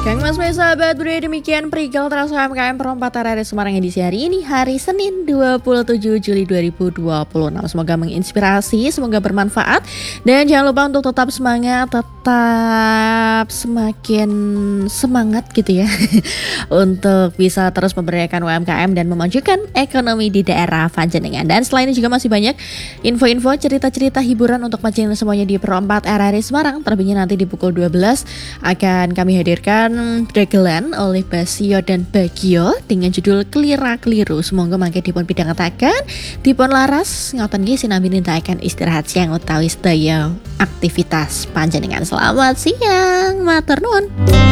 Kang Mas sahabat budaya, demikian perihal terasa UMKM Perempatan RRI Semarang edisi hari ini, hari Senin 27 Juli 2026. Semoga menginspirasi, semoga bermanfaat, dan jangan lupa untuk tetap semangat, tetap semakin semangat gitu ya untuk bisa terus memberdayakan UMKM dan memajukan ekonomi di daerah Panjenengan. Dan selain itu juga masih banyak info-info, cerita-cerita hiburan untuk mancing semuanya di Perempat RRI Semarang. Terlebihnya nanti di pukul 12 akan kami hadirkan dagelan oleh Basio dan Bagio dengan judul Kelira Keliru. Semoga mangke dipun bidang katakan, dipun laras ngoten nggih sinambi nindakaken istirahat siang utawi sedaya aktivitas panjenengan. Selamat siang, matur nuwun.